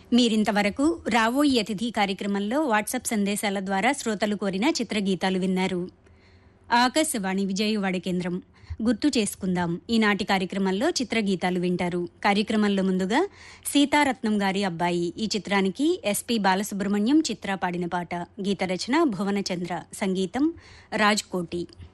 మీరింతవరకు రావోయి అతిథి కార్యక్రమంలో వాట్సాప్ సందేశాల ద్వారా శ్రోతలు కోరిన చిత్రగీతాలు విన్నారు. ఆకాశవాణి విజయవాడ కేంద్రం. గుర్తు చేసుకుందాం ఈనాటి కార్యక్రమంలో చిత్రగీతాలు వింటారు. కార్యక్రమంలో ముందుగా సీతారత్నం గారి అబ్బాయి ఈ చిత్రానికి ఎస్పి బాలసుబ్రహ్మణ్యం చిత్ర పాడిన పాట. గీత రచన భువనచంద్ర, సంగీతం రాజ్ కోటి.